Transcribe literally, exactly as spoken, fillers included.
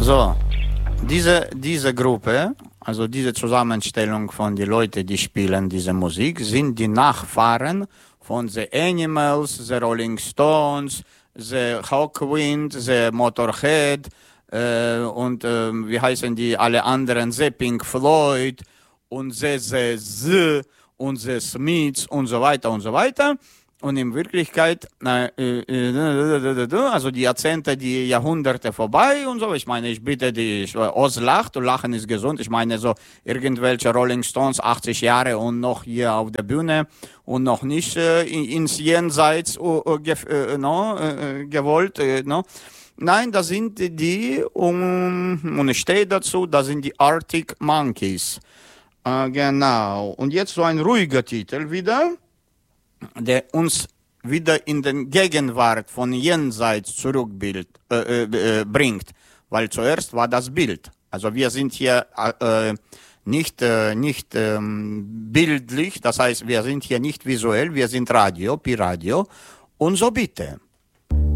So, diese, diese Gruppe, also diese Zusammenstellung von den Leuten, die spielen diese Musik, sind die Nachfahren von The Animals, The Rolling Stones, The Hawkwind, The Motorhead äh, und äh, wie heißen die alle anderen, The Pink Floyd und The The The und The Smiths und so weiter und so weiter. Und in Wirklichkeit, äh, äh, also die Jahrzehnte, die Jahrhunderte vorbei und so. Ich meine, ich bitte die, Oz lacht und Lachen ist gesund. Ich meine, so irgendwelche Rolling Stones, achtzig Jahre und noch hier auf der Bühne und noch nicht äh, ins Jenseits uh, gef, äh, no, äh, gewollt. Äh, no. Nein, das sind die, um, und ich stehe dazu, das sind die Arctic Monkeys. Äh, genau. Und jetzt so ein ruhiger Titel wieder, der uns wieder in den Gegenwart von jenseits zurückbringt, äh, äh, bringt, weil zuerst war das Bild. Also wir sind hier äh, nicht, äh, nicht ähm, bildlich, das heißt, wir sind hier nicht visuell, wir sind Radio, Pi-Radio. Und so bitte.